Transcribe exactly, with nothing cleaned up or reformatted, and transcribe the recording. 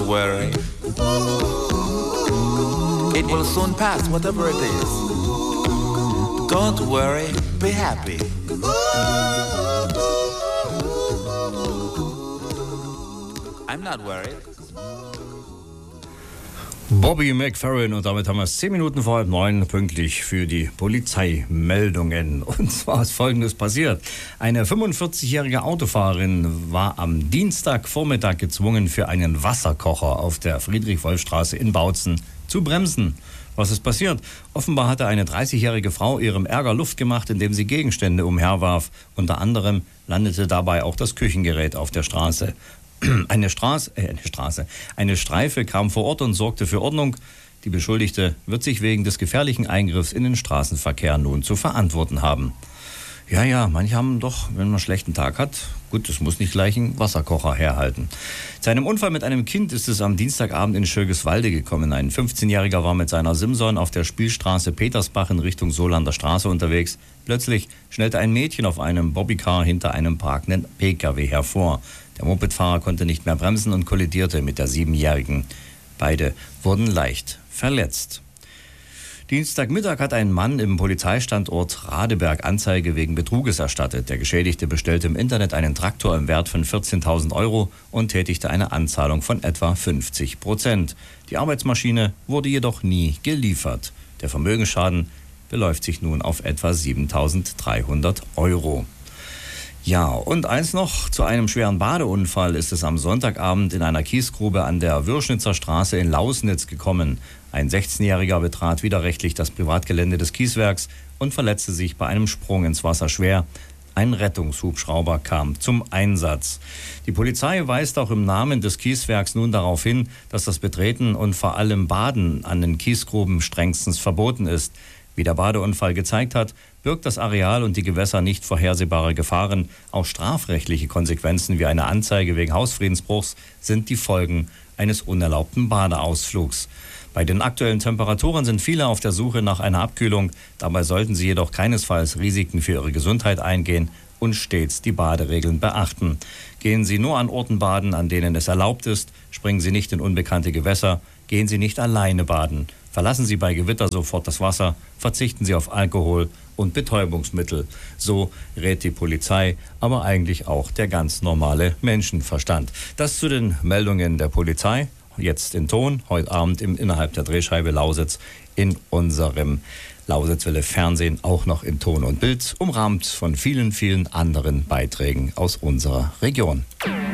worry. It will soon pass, whatever it is. Don't worry, be happy. I'm not worried. Bobby McFerrin, und damit haben wir es zehn Minuten vor halb neun pünktlich für die Polizeimeldungen. Und zwar ist Folgendes passiert. Eine fünfundvierzigjährige Autofahrerin war am Dienstagvormittag gezwungen, für einen Wasserkocher auf der Friedrich-Wolf-Straße in Bautzen zu bremsen. Was ist passiert? Offenbar hatte eine dreißigjährige Frau ihrem Ärger Luft gemacht, indem sie Gegenstände umherwarf. Unter anderem landete dabei auch das Küchengerät auf der Straße. Eine Straße, äh, eine Straße, eine Streife kam vor Ort und sorgte für Ordnung. Die Beschuldigte wird sich wegen des gefährlichen Eingriffs in den Straßenverkehr nun zu verantworten haben. Ja, ja, manche haben doch, wenn man einen schlechten Tag hat, gut, es muss nicht gleich ein Wasserkocher herhalten. Zu einem Unfall mit einem Kind ist es am Dienstagabend in Schirgiswalde gekommen. Ein fünfzehnjähriger war mit seiner Simson auf der Spielstraße Petersbach in Richtung Solander Straße unterwegs. Plötzlich schnellte ein Mädchen auf einem Bobbycar hinter einem parkenden P K W hervor. Der Mopedfahrer konnte nicht mehr bremsen und kollidierte mit der Siebenjährigen. Beide wurden leicht verletzt. Dienstagmittag hat ein Mann im Polizeistandort Radeberg Anzeige wegen Betruges erstattet. Der Geschädigte bestellte im Internet einen Traktor im Wert von vierzehntausend Euro und tätigte eine Anzahlung von etwa fünfzig Prozent. Die Arbeitsmaschine wurde jedoch nie geliefert. Der Vermögensschaden beläuft sich nun auf etwa siebentausenddreihundert Euro. Ja, und eins noch, zu einem schweren Badeunfall ist es am Sonntagabend in einer Kiesgrube an der Würschnitzer Straße in Lausnitz gekommen. Ein sechzehnjähriger betrat widerrechtlich das Privatgelände des Kieswerks und verletzte sich bei einem Sprung ins Wasser schwer. Ein Rettungshubschrauber kam zum Einsatz. Die Polizei weist auch im Namen des Kieswerks nun darauf hin, dass das Betreten und vor allem Baden an den Kiesgruben strengstens verboten ist. Wie der Badeunfall gezeigt hat, birgt das Areal und die Gewässer nicht vorhersehbare Gefahren. Auch strafrechtliche Konsequenzen wie eine Anzeige wegen Hausfriedensbruchs sind die Folgen eines unerlaubten Badeausflugs. Bei den aktuellen Temperaturen sind viele auf der Suche nach einer Abkühlung. Dabei sollten sie jedoch keinesfalls Risiken für ihre Gesundheit eingehen und stets die Baderegeln beachten. Gehen Sie nur an Orten baden, an denen es erlaubt ist. Springen Sie nicht in unbekannte Gewässer. Gehen Sie nicht alleine baden. Verlassen Sie bei Gewitter sofort das Wasser. Verzichten Sie auf Alkohol und Betäubungsmittel. So rät die Polizei, aber eigentlich auch der ganz normale Menschenverstand. Das zu den Meldungen der Polizei. Jetzt in Ton, heute Abend im, innerhalb der Drehscheibe Lausitz in unserem Lausitzwelle Fernsehen auch noch in Ton und Bild, umrahmt von vielen, vielen anderen Beiträgen aus unserer Region.